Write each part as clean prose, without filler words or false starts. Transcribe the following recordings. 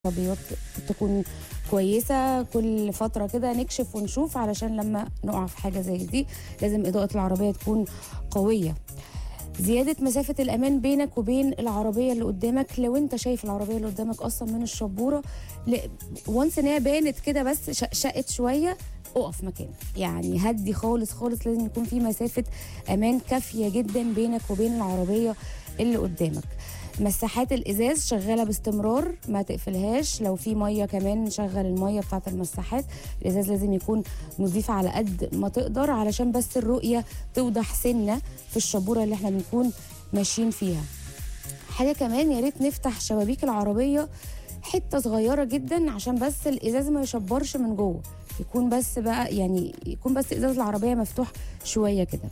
عربيات تكون كويسة. كل فترة كده نكشف ونشوف علشان لما نقع في حاجة زي دي لازم إضاءة العربية تكون قوية. زيادة مسافة الأمان بينك وبين العربية اللي قدامك، لو أنت شايف العربية اللي قدامك أصلا من الشبورة وانس إن هي بانت كده بس شقت شوية، اقف مكانك، يعني هدي خالص خالص. لازم يكون في مسافة أمان كافية جدا بينك وبين العربية اللي قدامك. مساحات الازاز شغاله باستمرار، ما تقفلهاش. لو في ميه كمان شغل الميه بتاعه المساحات. الازاز لازم يكون نظيف على قد ما تقدر علشان بس الرؤيه توضح سنه في الشبوره اللي احنا بنكون ماشيين فيها. حاجه كمان، يا ريت نفتح شبابيك العربيه حته صغيره جدا عشان بس الازاز ما يشبرش من جوه، يكون بس بقى يعني يكون بس ازاز العربيه مفتوح شويه كده.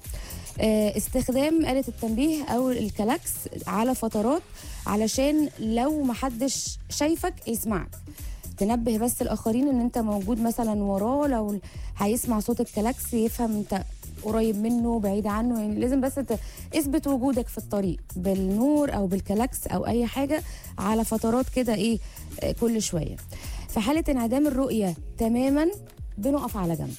استخدام آلة التنبيه أو الكلاكس على فترات علشان لو محدش شايفك يسمعك، تنبه بس الآخرين إن أنت موجود مثلا وراه. لو هيسمع صوت الكلاكس يفهم أنت قريب منه بعيد عنه، يعني لازم بس اثبت وجودك في الطريق بالنور أو بالكلاكس أو أي حاجة على فترات كده كل شوية. في حالة انعدام الرؤية تماما بنقف على جنب،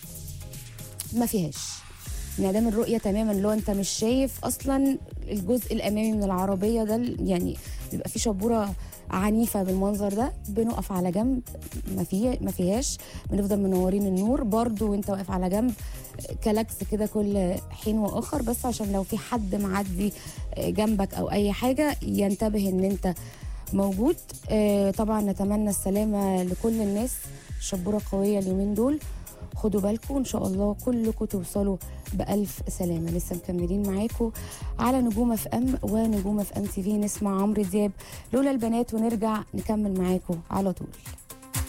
ما فيهاش انعدام الرؤيه تماما، لو انت مش شايف اصلا الجزء الامامي من العربيه ده، يعني بيبقى في شبوره عنيفه بالمنظر ده، بنقف على جنب، ما فيهاش. بنفضل منورين النور برضو وانت واقف على جنب، كلاكس كده كل حين واخر، بس عشان لو في حد معدي جنبك او اي حاجه ينتبه ان انت موجود. طبعا نتمنى السلامه لكل الناس. شبوره قويه اليومين دول، خدوا بالكم ان شاء الله كلكم توصلوا بألف سلامة. لسه مكملين معاكم على نجوم اف ام ونجوم اف ام تي في. نسمع عمرو دياب لولا البنات ونرجع نكمل معاكم على طول.